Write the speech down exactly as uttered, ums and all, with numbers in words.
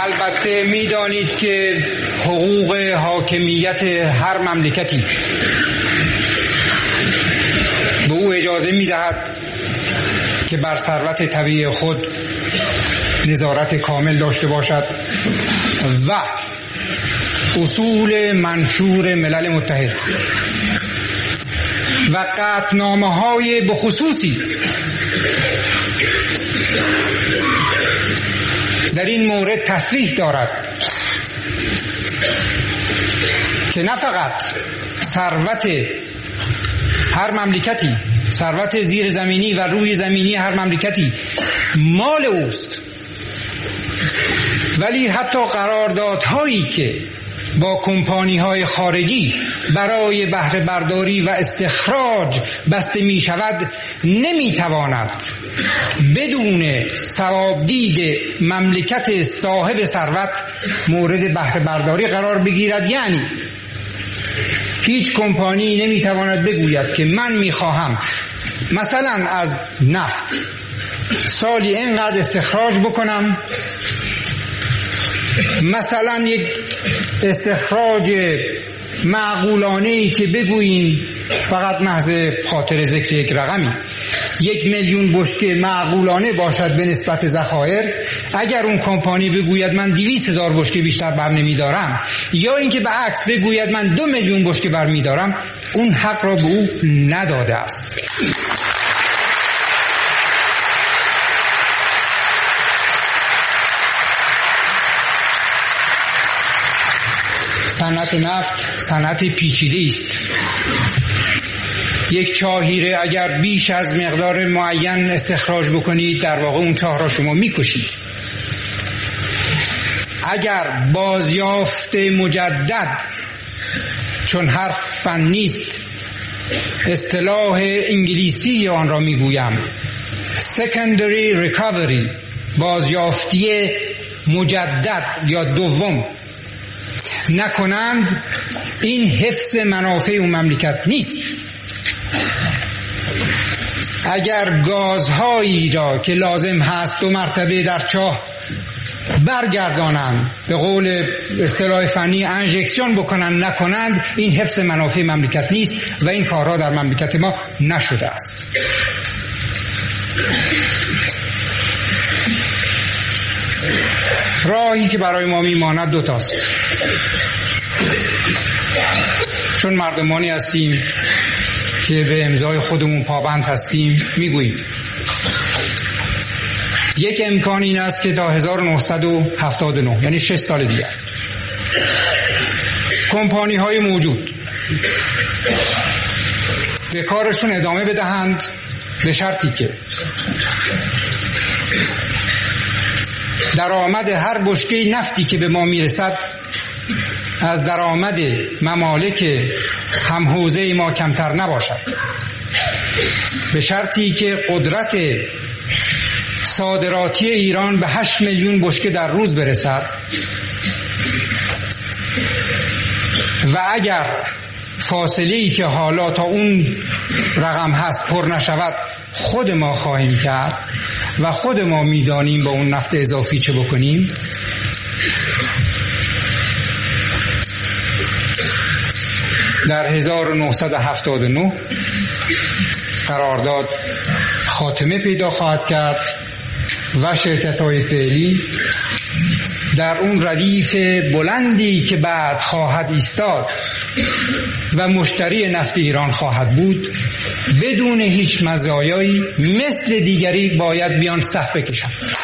البته می‌دانید که حقوق حاکمیت هر مملکتی به او اجازه می‌دهد که بر ثروت طبیعی خود نظارت کامل داشته باشد و اصول منشور ملل متحد و قطعنامه‌های بخصوصی در این مورد تصریح دارد که نه فقط ثروت هر مملکتی، ثروت زیر زمینی و روی زمینی هر مملکتی مال اوست، ولی حتی قراردادهایی که با کمپانی‌های خارجی برای بهره برداری و استخراج بسته می شود نمی تواند بدون ثوابدید مملکت صاحب ثروت مورد بهره برداری قرار بگیرد. یعنی هیچ کمپانی نمی تواند بگوید که من می خواهم مثلا از نفت سالی اینقدر استخراج بکنم، مثلا یک استخراج معقولانه‌ای که بگوییم فقط محض خاطر ذکر یک رقمی یک میلیون بشکه معقولانه باشد به نسبت ذخایر، اگر اون کمپانی بگوید من دویست هزار بشکه بیشتر بر نمیدارم، یا اینکه به عکس بگوید من دو میلیون بشکه بر میدارم، اون حق را به او نداده است. صنعت نفت صنعت پیچیده است. یک چاهیره اگر بیش از مقدار معین استخراج بکنید، در واقع اون چاه را شما میکشید. اگر بازیافت مجدد، چون حرف فنی است، اصطلاح انگلیسی آن را میگویم، secondary recovery، بازیافتی مجدد یا دوم نکنند، این حفظ منافع اون مملکت نیست. اگر گازهایی را که لازم هست دو مرتبه در چاه برگردانند، به قول اصطلاح فنی انژکسیون بکنند نکنند، این حفظ منافع مملکت نیست و این کارها در مملکت ما نشده است. راهی که برای ما میماند دو تاست. چون مردمانی هستیم که به امضای خودمون پابند هستیم، میگوییم یک امکان این است که تا هزار و نهصد و هفتاد و نه، یعنی شش سال دیگر، کمپانی های موجود به کارشون ادامه بدهند، به شرطی که درآمد هر بشکه نفتی که به ما میرسد از درآمد ممالک همحوزه ما کمتر نباشد، به شرطی که قدرت صادراتی ایران به هشت میلیون بشکه در روز برسد و اگر فاصله‌ای که حالا تا اون رقم هست پر نشود، خود ما خواهیم کرد و خود ما میدانیم با اون نفت اضافی چه بکنیم. در هزار و نهصد و هفتاد و نه قرارداد خاتمه پیدا خواهد کرد و شرکت‌های فعلی در اون ردیف بلندی که بعد خواهد ایستاد و مشتری نفت ایران خواهد بود، بدون هیچ مزایایی مثل دیگری باید بیان صف بکشند.